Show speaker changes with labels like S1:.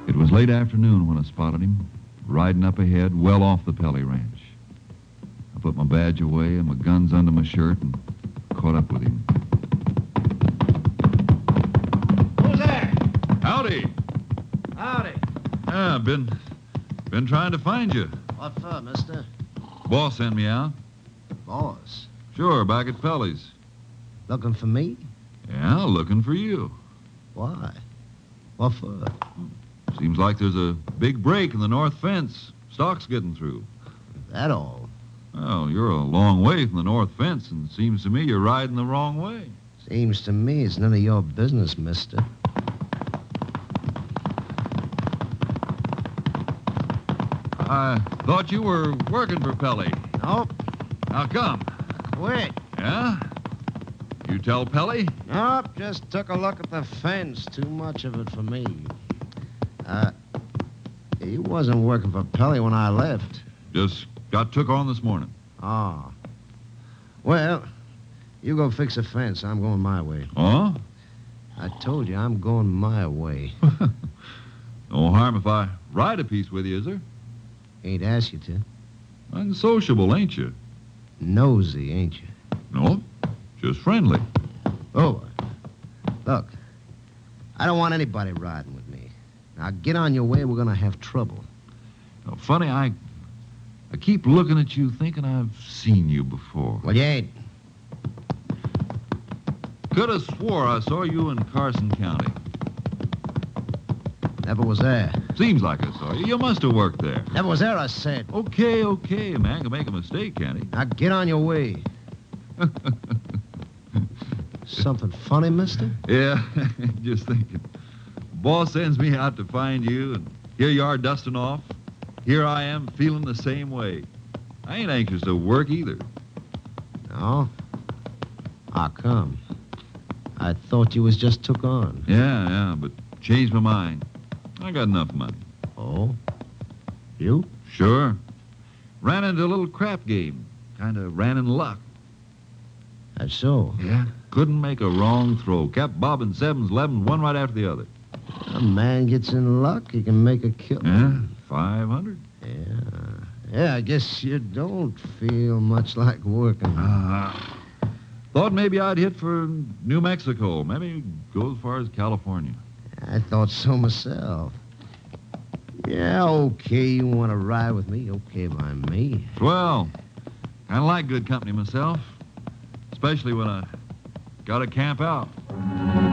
S1: It was late afternoon when I spotted him, riding up ahead, well off the Pelly Ranch. I put my badge away and my guns under my shirt and caught up with him.
S2: Who's there?
S1: Howdy.
S2: Howdy.
S1: Yeah, been trying to find you.
S2: What for, mister?
S1: Boss sent me out.
S2: Boss.
S1: Sure, back at Pelly's.
S2: Looking for me?
S1: Yeah, looking for you.
S2: Why? What for?
S1: Seems like there's a big break in the north fence. Stock's getting through.
S2: That all?
S1: Well, you're a long way from the north fence, and it seems to me you're riding the wrong way.
S2: Seems to me it's none of your business, mister.
S1: I thought you were working for Pelly.
S2: Nope.
S1: How come?
S2: Quit.
S1: Yeah? You tell Pelly?
S2: Nope, just took a look at the fence. Too much of it for me. He wasn't working for Pelly when I left.
S1: Just got took on this morning.
S2: Oh. Well, you go fix a fence. I'm going my way.
S1: Oh?
S2: I told you, I'm going my way.
S1: No harm if I ride a piece with you, is there?
S2: Ain't asked you to.
S1: Unsociable, ain't you?
S2: Nosy, ain't you?
S1: No, just friendly.
S2: Oh, look, I don't want anybody riding with me. Now, get on your way. We're going to have trouble.
S1: Now, funny, I keep looking at you thinking I've seen you before.
S2: Well, you ain't.
S1: Could have swore I saw you in Carson County.
S2: Never was there.
S1: Seems like I saw you. You must have worked there.
S2: Never was there, I said.
S1: Okay, a man can make a mistake, can't he?
S2: Now, get on your way. Something funny, mister?
S1: Yeah, just thinking. Boss sends me out to find you, and here you are dusting off. Here I am feeling the same way. I ain't anxious to work either.
S2: No? How come? I thought you was just took on.
S1: Yeah, but changed my mind. I got enough money.
S2: Oh? You?
S1: Sure. Ran into a little crap game. Kind of ran in luck.
S2: That's so.
S1: Yeah. Couldn't make a wrong throw. Kept bobbing 7s, 11s, one right after the other.
S2: A man gets in luck, he can make a kill.
S1: Yeah, 500.
S2: Yeah, I guess you don't feel much like working.
S1: Thought maybe I'd hit for New Mexico. Maybe go as far as California.
S2: I thought so myself. Yeah, okay, you want to ride with me? Okay by me.
S1: Swell. Kind of like good company myself. Especially when I got to camp out.